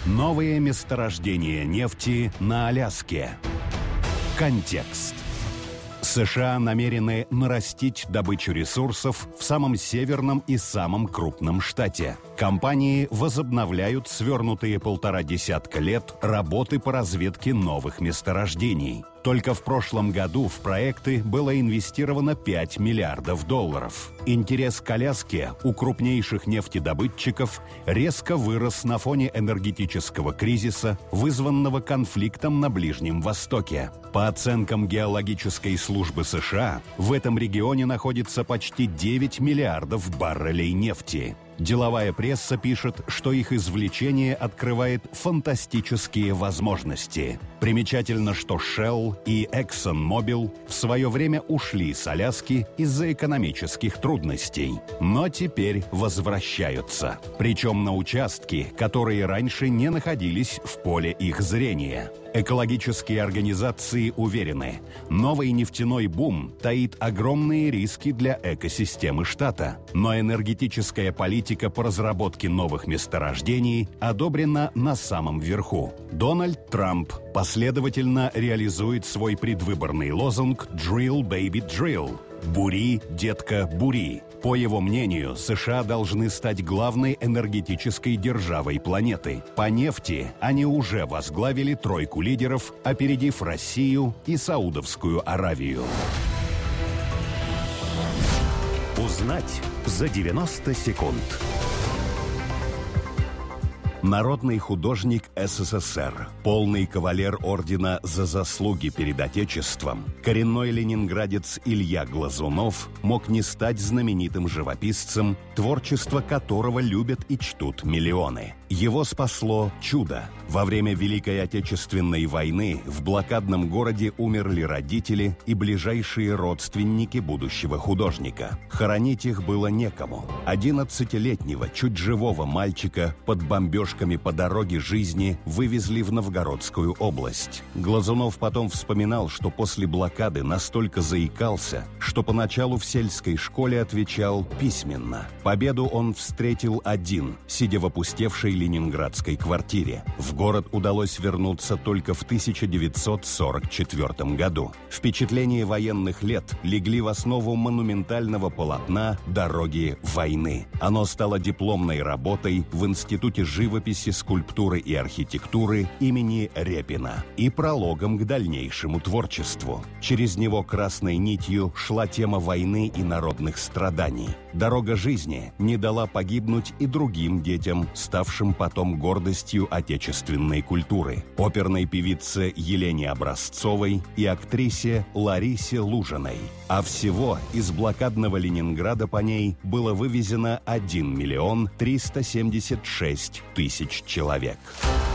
Новые месторождения нефти на Аляске. Контекст. США намерены нарастить добычу ресурсов в самом северном и самом крупном штате. Компании возобновляют свернутые 1,5 десятка лет работы по разведке новых месторождений. Только в прошлом году в проекты было инвестировано $5 миллиардов. Интерес к Аляске у крупнейших нефтедобытчиков резко вырос на фоне энергетического кризиса, вызванного конфликтом на Ближнем Востоке. По оценкам Геологической службы США, в этом регионе находится почти 9 миллиардов баррелей нефти. Деловая пресса пишет, что их извлечение открывает фантастические возможности. Примечательно, что Shell и ExxonMobil в свое время ушли с Аляски из-за экономических трудностей, но теперь возвращаются. Причем на участки, которые раньше не находились в поле их зрения. Экологические организации уверены, новый нефтяной бум таит огромные риски для экосистемы штата. Но энергетическая политика по разработке новых месторождений одобрена на самом верху. Дональд Трамп последовательно реализует свой предвыборный лозунг «Drill, baby, drill» – «Бури, детка, бури». По его мнению, США должны стать главной энергетической державой планеты. По нефти они уже возглавили тройку лидеров, опередив Россию и Саудовскую Аравию. Узнать за 90 секунд. Народный художник СССР, полный кавалер ордена за заслуги перед Отечеством, коренной ленинградец Илья Глазунов мог не стать знаменитым живописцем, творчество которого любят и чтут миллионы. Его спасло чудо. Во время Великой Отечественной войны в блокадном городе умерли родители и ближайшие родственники будущего художника. Хоронить их было некому. 11-летнего, чуть живого мальчика под бомбежками по дороге жизни вывезли в Новгородскую область. Глазунов потом вспоминал, что после блокады настолько заикался, что поначалу в сельской школе отвечал письменно. Победу он встретил один, сидя в опустевшей ленинградской квартире. В город удалось вернуться только в 1944 году. Впечатления военных лет легли в основу монументального полотна «Дороги войны». Оно стало дипломной работой в Институте живописи, скульптуры и архитектуры имени Репина и прологом к дальнейшему творчеству. Через него красной нитью шла тема войны и народных страданий. Дорога жизни не дала погибнуть и другим детям, ставшим потом гордостью отечественной культуры. Оперной певице Елене Образцовой и актрисе Ларисе Лужиной. А всего из блокадного Ленинграда по ней было вывезено 1 376 000 человек.